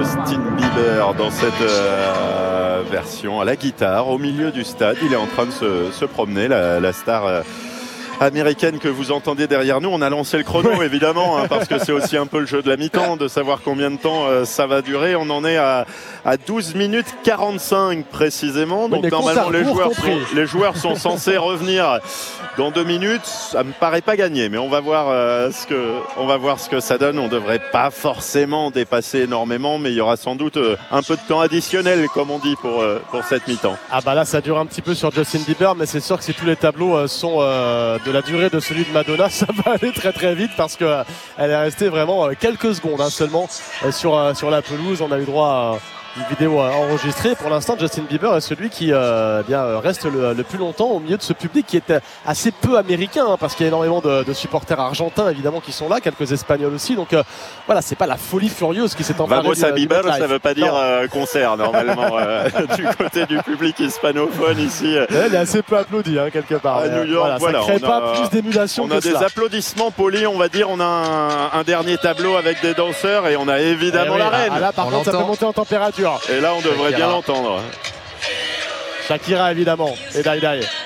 Justin Bieber dans cette version à la guitare au milieu du stade. Il est en train de se promener, la star américaine que vous entendez derrière nous. On a lancé le chrono évidemment parce que c'est aussi un peu le jeu de la mi-temps de savoir combien de temps ça va durer. On en est à 12 minutes 45 précisément. Donc normalement les joueurs sont censés revenir dans 2 minutes. Ça me paraît pas gagné, mais on va voir ce que ça donne. On devrait pas forcément dépasser énormément, mais il y aura sans doute un peu de temps additionnel, comme on dit, pour cette mi-temps. Ah bah là ça dure un petit peu sur Justin Bieber, mais c'est sûr que si tous les tableaux sont de la durée de celui de Madonna, ça va aller très très vite parce que elle est restée vraiment quelques secondes seulement sur la pelouse. On a eu droit à une vidéo enregistrée. Pour l'instant, Justin Bieber est celui qui reste le plus longtemps au milieu de ce public qui est assez peu américain parce qu'il y a énormément de supporters argentins évidemment qui sont là, quelques espagnols aussi. Donc voilà, c'est pas la folie furieuse qui s'est emparée. Vamos a Bieber, ça veut pas dire concert normalement du côté du public hispanophone ici. Elle est assez peu applaudie quelque part. À New York, ça crée pas plus d'émulation. On a des applaudissements polis, on va dire. On a un dernier tableau avec des danseurs et on a évidemment la reine. Là par contre ça peut monter en température. Et là, on devrait bien l'entendre. Shakira, évidemment. Et Dai Dai.